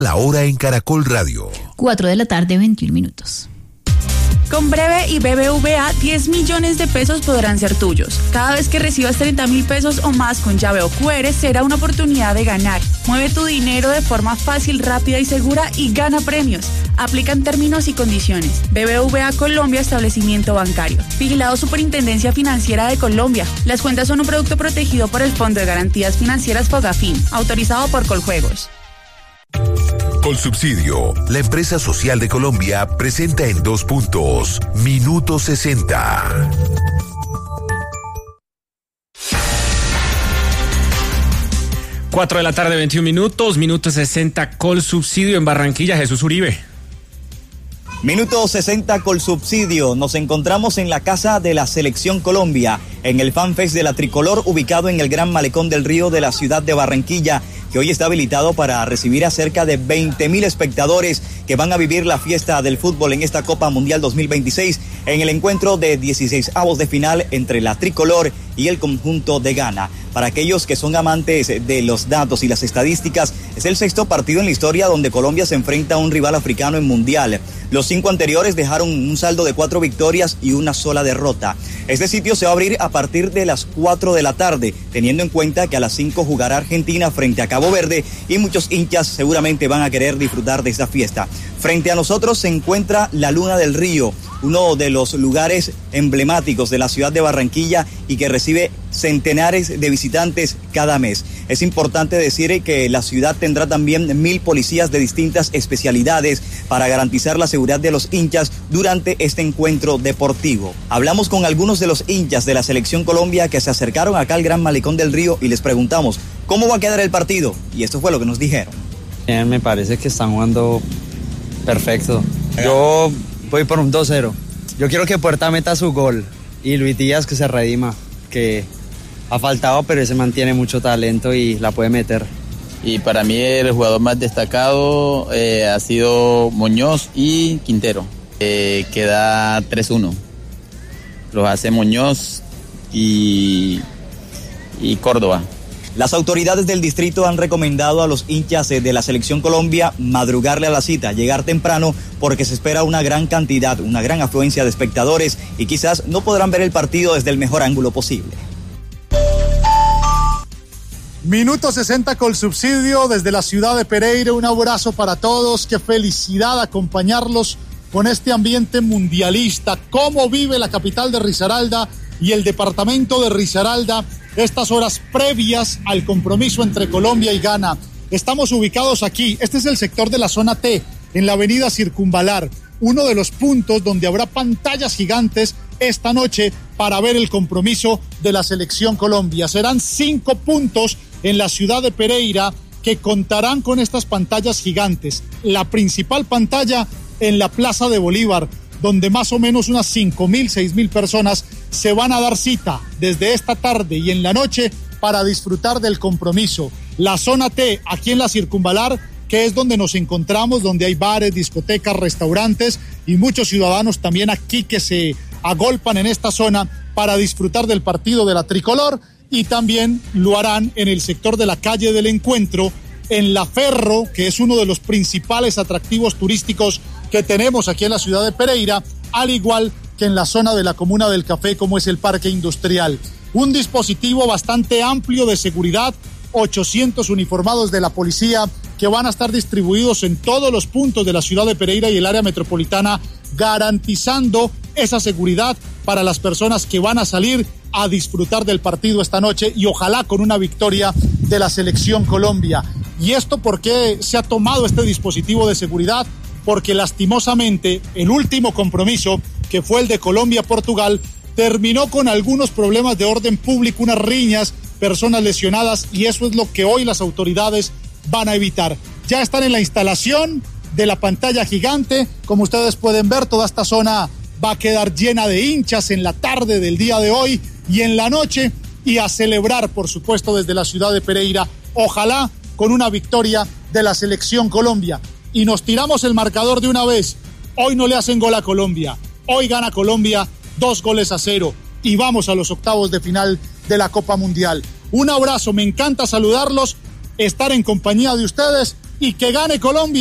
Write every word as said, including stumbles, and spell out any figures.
La hora en Caracol Radio. cuatro de la tarde, veintiún minutos. Con Breve y B B V A, diez millones de pesos podrán ser tuyos. Cada vez que recibas treinta mil pesos o más con llave o cu erre, será una oportunidad de ganar. Mueve tu dinero de forma fácil, rápida y segura y gana premios. Aplican términos y condiciones. B B V A Colombia, establecimiento bancario. Vigilado Superintendencia Financiera de Colombia. Las cuentas son un producto protegido por el Fondo de Garantías Financieras Fogafín, autorizado por Coljuegos. Colsubsidio, la empresa social de Colombia, presenta en dos puntos, Minuto sesenta. cuatro de la tarde, veintiún minutos, Minuto sesenta, Colsubsidio en Barranquilla. Jesús Uribe. Minuto sesenta Colsubsidio. Nos encontramos en la casa de la Selección Colombia, en el FanFest de la Tricolor, ubicado en el Gran Malecón del Río de la ciudad de Barranquilla, que hoy está habilitado para recibir a cerca de veinte mil espectadores que van a vivir la fiesta del fútbol en esta Copa Mundial dos mil veintiséis, en el encuentro de dieciseisavos de final entre la Tricolor y el conjunto de Ghana. Para aquellos que son amantes de los datos y las estadísticas, es el sexto partido en la historia donde Colombia se enfrenta a un rival africano en Mundial. Los cinco anteriores dejaron un saldo de cuatro victorias y una sola derrota. Este sitio se va a abrir a partir de las cuatro de la tarde, teniendo en cuenta que a las cinco jugará Argentina frente a Cabo Verde y muchos hinchas seguramente van a querer disfrutar de esta fiesta. Frente a nosotros se encuentra la Luna del Río, uno de los lugares emblemáticos de la ciudad de Barranquilla y que recibe centenares de visitantes cada mes. Es importante decir que la ciudad tendrá también mil policías de distintas especialidades para garantizar la seguridad de los hinchas durante este encuentro deportivo. Hablamos con algunos de los hinchas de la Selección Colombia que se acercaron acá al Gran Malecón del Río y les preguntamos cómo va a quedar el partido, y esto fue lo que nos dijeron. Eh, me parece que están jugando perfecto. Yo voy por un dos cero. Yo quiero que Puerta meta su gol y Luis Díaz que se redima, que ha faltado, pero ese mantiene mucho talento y la puede meter. Y para mí el jugador más destacado eh, ha sido Muñoz y Quintero. Eh, queda tres uno. Los hace Muñoz y, y Córdoba. Las autoridades del distrito han recomendado a los hinchas de la Selección Colombia madrugarle a la cita, llegar temprano, porque se espera una gran cantidad, una gran afluencia de espectadores y quizás no podrán ver el partido desde el mejor ángulo posible. Minuto sesenta Colsubsidio desde la ciudad de Pereira. Un abrazo para todos. Qué felicidad acompañarlos con este ambiente mundialista. Cómo vive la capital de Risaralda y el departamento de Risaralda estas horas previas al compromiso entre Colombia y Ghana. Estamos ubicados aquí. Este es el sector de la zona T, en la avenida Circunvalar, uno de los puntos donde habrá pantallas gigantes esta noche para ver el compromiso de la Selección Colombia. Serán cinco puntos en la ciudad de Pereira que contarán con estas pantallas gigantes. La principal pantalla en la Plaza de Bolívar, donde más o menos unas cinco mil, seis mil personas se van a dar cita desde esta tarde y en la noche para disfrutar del compromiso. La zona T, aquí en la Circunvalar, que es donde nos encontramos, donde hay bares, discotecas, restaurantes y muchos ciudadanos también aquí que se agolpan en esta zona para disfrutar del partido de la Tricolor, y también lo harán en el sector de la calle del Encuentro, en La Ferro, que es uno de los principales atractivos turísticos que tenemos aquí en la ciudad de Pereira, al igual que en la zona de la Comuna del Café, como es el Parque Industrial. Un dispositivo bastante amplio de seguridad, ochocientos uniformados de la policía que van a estar distribuidos en todos los puntos de la ciudad de Pereira y el área metropolitana, garantizando esa seguridad para las personas que van a salir a disfrutar del partido esta noche y ojalá con una victoria de la Selección Colombia. ¿Y esto por qué se ha tomado este dispositivo de seguridad? Porque lastimosamente el último compromiso, que fue el de Colombia-Portugal, terminó con algunos problemas de orden público, unas riñas, personas lesionadas, y eso es lo que hoy las autoridades van a evitar. Ya están en la instalación de la pantalla gigante. Como ustedes pueden ver, toda esta zona va a quedar llena de hinchas en la tarde del día de hoy y en la noche, y a celebrar, por supuesto, desde la ciudad de Pereira, ojalá con una victoria de la Selección Colombia. Y nos tiramos el marcador de una vez. Hoy no le hacen gol a Colombia. Hoy gana Colombia dos goles a cero y vamos a los octavos de final de la Copa Mundial. Un abrazo, me encanta saludarlos, estar en compañía de ustedes y que gane Colombia.